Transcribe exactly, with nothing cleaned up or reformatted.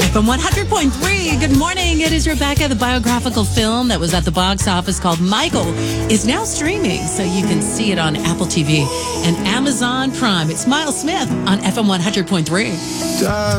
F M one hundred point three. Good morning. It is Rebecca. The biographical film that was at the box office called Michael is now streaming, so you can see it on Apple T V and Amazon Prime. It's Miles Smith on F M one hundred point three.